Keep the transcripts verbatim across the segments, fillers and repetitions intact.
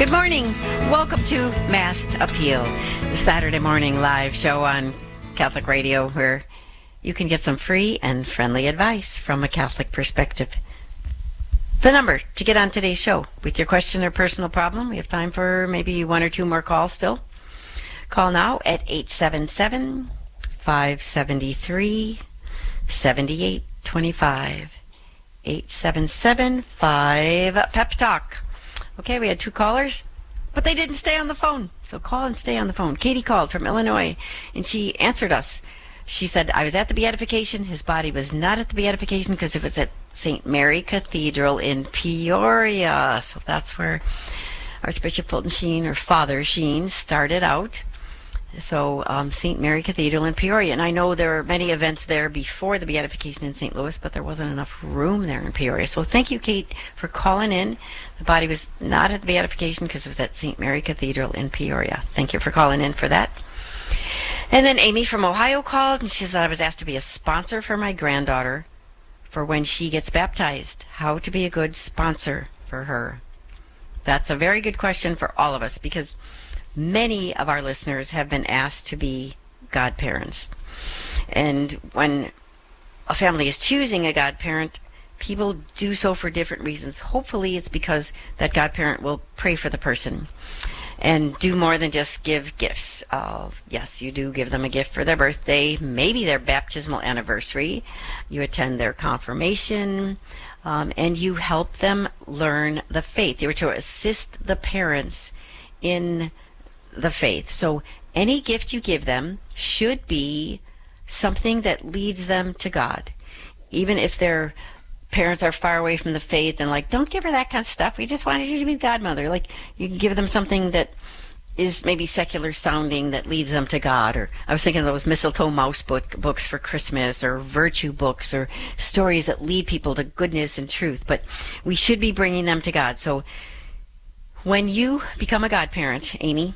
Good morning. Welcome to Masked Appeal, the Saturday morning live show on Catholic Radio where you can get some free and friendly advice from a Catholic perspective. The number to get on today's show with your question or personal problem, we have time for maybe one or two more calls still. Call now at eight seven seven, five seven three, seven eight two five. eight seven seven, five, Pep Talk. Okay, we had two callers, but they didn't stay on the phone. So call and stay on the phone. Katie called from Illinois, and she answered us. She said, I was at the beatification. His body was not at the beatification because it was at Saint Mary Cathedral in Peoria. So that's where Archbishop Fulton Sheen, or Father Sheen, started out. So um, Saint Mary Cathedral in Peoria. And I know there are many events there before the beatification in Saint Louis, but there wasn't enough room there in Peoria. So thank you, Kate, for calling in. The body was not at the beatification because it was at Saint Mary Cathedral in Peoria. Thank you for calling in for that. And then Amy from Ohio called, and she said, I was asked to be a sponsor for my granddaughter for when she gets baptized. How to be a good sponsor for her? That's a very good question for all of us, because many of our listeners have been asked to be godparents. And when a family is choosing a godparent, people do so for different reasons. Hopefully it's because that godparent will pray for the person and do more than just give gifts. Uh, yes, you do give them a gift for their birthday, maybe their baptismal anniversary. You attend their confirmation, um, and you help them learn the faith. You were to assist the parents in the faith. So any gift you give them should be something that leads them to God. Even if their parents are far away from the faith and like, don't give her that kind of stuff. We just wanted you to be godmother. Like, you can give them something that is maybe secular sounding that leads them to God. Or I was thinking of those mistletoe mouse book, books for Christmas, or virtue books, or stories that lead people to goodness and truth. But we should be bringing them to God. So when you become a godparent, Amy,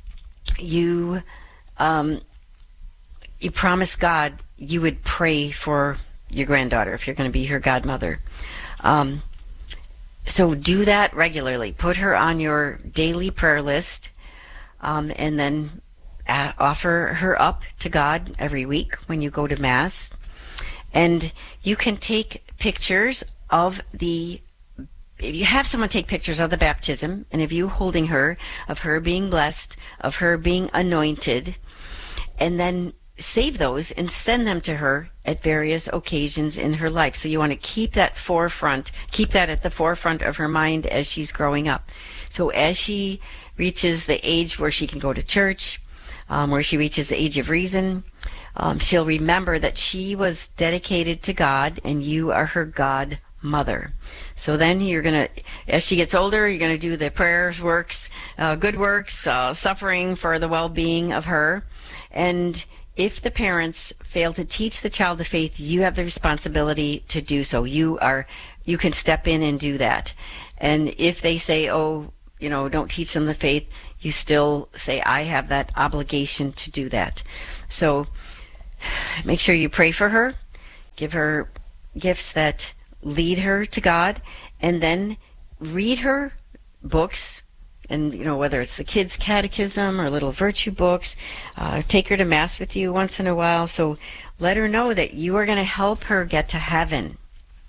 you um, you promise God you would pray for your granddaughter if you're going to be her godmother. Um, so do that regularly. Put her on your daily prayer list, um, and then uh, offer her up to God every week when you go to Mass. And you can take pictures of the if you have someone take pictures of the baptism, and of you holding her, of her being blessed, of her being anointed, and then save those and send them to her at various occasions in her life. So you want to keep that forefront, keep that at the forefront of her mind as she's growing up. So as she reaches the age where she can go to church, um, where she reaches the age of reason, um, she'll remember that she was dedicated to God and you are her God mother. So then you're going to, as she gets older, you're going to do the prayers, works, uh, good works, uh, suffering for the well-being of her. And if the parents fail to teach the child the faith, you have the responsibility to do so. You are, you can step in and do that. And if they say, oh, you know, don't teach them the faith, you still say, I have that obligation to do that. So make sure you pray for her, give her gifts that lead her to God, and then read her books, and you know, whether it's the kids' catechism or little virtue books, uh, take her to Mass with you once in a while. So let her know that you are going to help her get to heaven.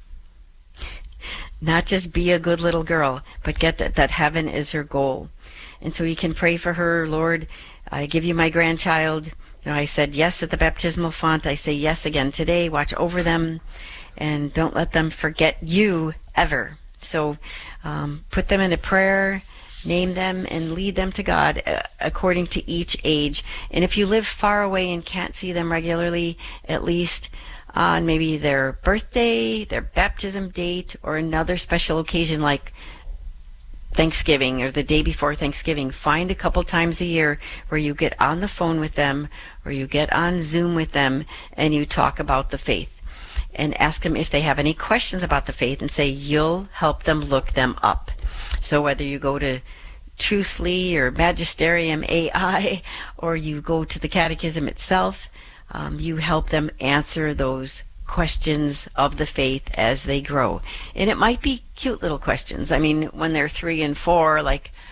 Not just be a good little girl, but get that, that heaven is her goal. And so you can pray for her. Lord, I give you my grandchild. You know, I said yes at the baptismal font. I say yes again today. Watch over them. And don't let them forget you ever. So um, put them in a prayer, name them, and lead them to God uh, according to each age. And if you live far away and can't see them regularly, at least on maybe their birthday, their baptism date, or another special occasion like Thanksgiving or the day before Thanksgiving, find a couple times a year where you get on the phone with them or you get on Zoom with them and you talk about the faith. And ask them if they have any questions about the faith, and say you'll help them look them up. So whether you go to Truthly or Magisterium A I, or you go to the catechism itself, um, you help them answer those questions of the faith as they grow. And it might be cute little questions. I mean, when they're three and four, like,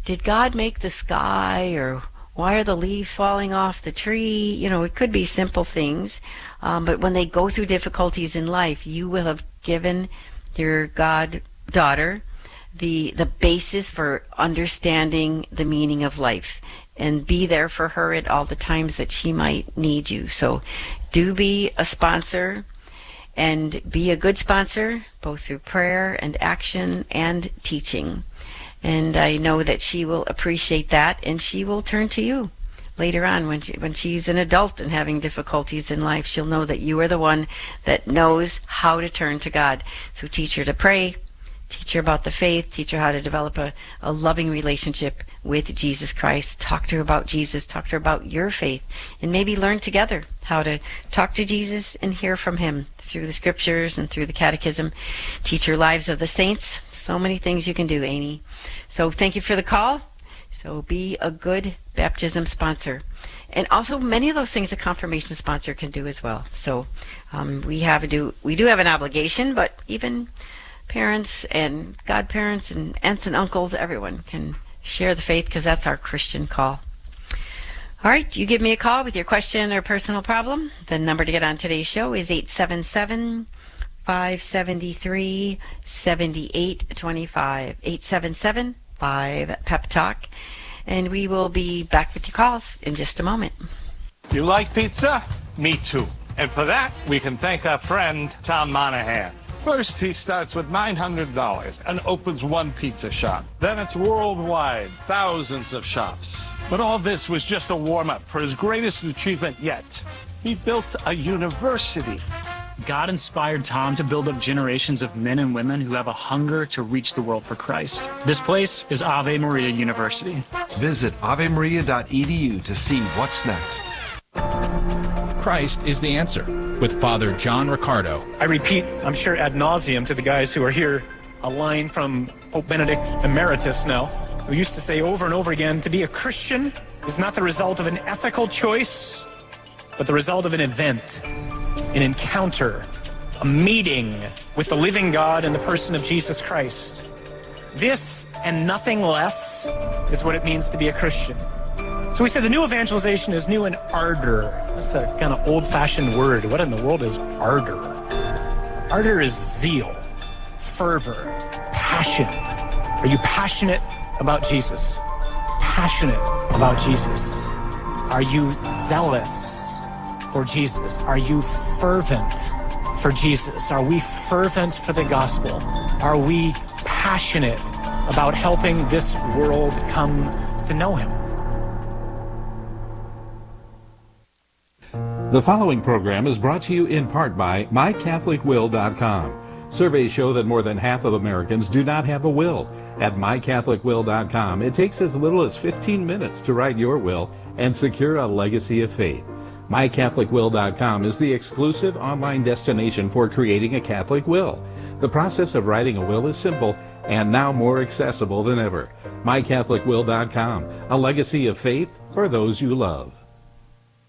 did God make the sky, or why are the leaves falling off the tree? You know, it could be simple things. Um, but when they go through difficulties in life, you will have given your goddaughter the the basis for understanding the meaning of life, and be there for her at all the times that she might need you. So do be a sponsor, and be a good sponsor, both through prayer and action and teaching. And I know that she will appreciate that, and she will turn to you later on when she, when she's an adult and having difficulties in life. She'll know that you are the one that knows how to turn to God. So teach her to pray, teach her about the faith, teach her how to develop a, a loving relationship with Jesus Christ. Talk to her about Jesus, talk to her about your faith, and maybe learn together how to talk to Jesus and hear from him through the scriptures and through the catechism. Teach her lives of the saints. So many things you can do, Amy. So thank you for the call. So be a good baptism sponsor. And also many of those things a confirmation sponsor can do as well. So um, we have a do we do have an obligation, but even parents and godparents and aunts and uncles, everyone can share the faith, because that's our Christian call. All right, you give me a call with your question or personal problem. The number to get on today's show is eight seven seven, five seven three, seven eight two five, eight seven seven, five pep talk. And we will be back with your calls in just a moment. You like pizza? Me too. And for that, we can thank our friend Tom Monahan. First, he starts with nine hundred dollars and opens one pizza shop. Then it's worldwide, thousands of shops. But all this was just a warm-up for his greatest achievement yet. He built a university. God inspired Tom to build up generations of men and women who have a hunger to reach the world for Christ. This place is Ave Maria University. Visit ave maria dot e d u to see what's next. Christ is the answer, with Father John Riccardo. I repeat, I'm sure ad nauseum to the guys who are here, a line from Pope Benedict Emeritus now, who used to say over and over again, to be a Christian is not the result of an ethical choice, but the result of an event, an encounter, a meeting with the living God in the person of Jesus Christ. This and nothing less is what it means to be a Christian. So we said the new evangelization is new in ardor. That's a kind of old-fashioned word. What in the world is ardor? Ardor is zeal, fervor, passion. Are you passionate about Jesus? Passionate about Jesus. Are you zealous for Jesus? Are you fervent for Jesus? Are we fervent for the gospel? Are we passionate about helping this world come to know him? The following program is brought to you in part by my catholic will dot com. Surveys show that more than half of Americans do not have a will. At my catholic will dot com, it takes as little as fifteen minutes to write your will and secure a legacy of faith. my catholic will dot com is the exclusive online destination for creating a Catholic will. The process of writing a will is simple and now more accessible than ever. my catholic will dot com, a legacy of faith for those you love.